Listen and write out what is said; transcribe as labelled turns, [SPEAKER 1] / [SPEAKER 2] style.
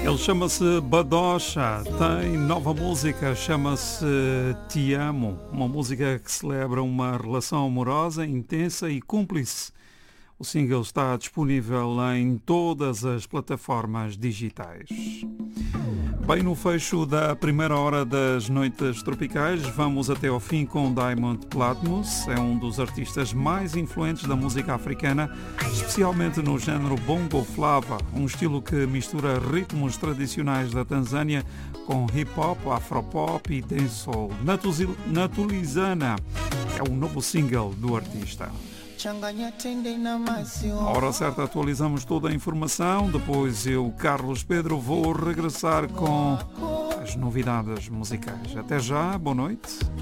[SPEAKER 1] Ele chama-se Badocha, tem nova música, chama-se Te Amo, uma música que celebra uma relação amorosa, intensa e cúmplice. O single está disponível em todas as plataformas digitais. Bem no fecho da primeira hora das Noites Tropicais, vamos até ao fim com Diamond Platnumz. É um dos artistas mais influentes da música africana, especialmente no género Bongo Flava, um estilo que mistura ritmos tradicionais da Tanzânia com hip-hop, afropop e dancehall. Natulizana é o novo single do artista. À hora certa atualizamos toda a informação, depois eu, Carlos Pedro, vou regressar com as novidades musicais. Até já, boa noite.